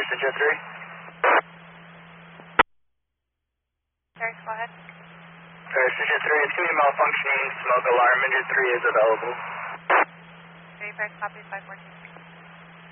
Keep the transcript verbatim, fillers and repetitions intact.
Paris to Jet three. Paris, go ahead. Paris to Jet three, it's going to be malfunctioning, smoke alarm, Jet three is available. three, Paris, copy, five fourteen.